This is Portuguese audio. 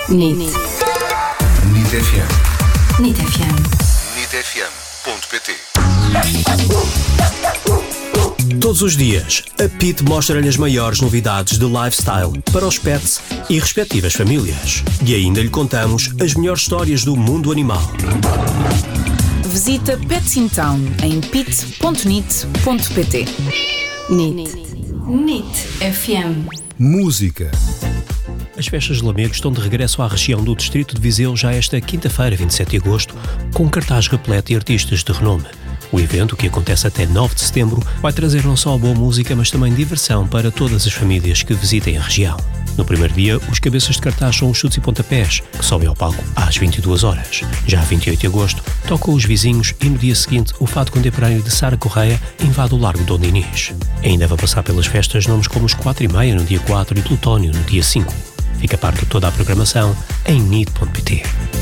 NIT FM. NIT FM. NITfm.pt. Todos os dias, a PIT mostra-lhe as maiores novidades de lifestyle para os pets e respectivas famílias. E ainda lhe contamos as melhores histórias do mundo animal. Visita Pets in Town em pit.nit.pt. NIT FM. Música. As festas de Lamego estão de regresso à região do distrito de Viseu já esta quinta-feira, 27 de agosto, com um cartaz repleto de artistas de renome. O evento, que acontece até 9 de setembro, vai trazer não só boa música, mas também diversão para todas as famílias que visitem a região. No primeiro dia, os cabeças de cartaz são os Chutes e Pontapés, que sobem ao palco às 22 horas. Já a 28 de agosto, tocam os Vizinhos e no dia seguinte, o fado contemporâneo de Sara Correia invade o Largo Dom Dinis. Ainda vai passar pelas festas nomes como os 4:30 no dia 4 e Plutónio no dia 5. Fica a par de toda a programação em nit.pt.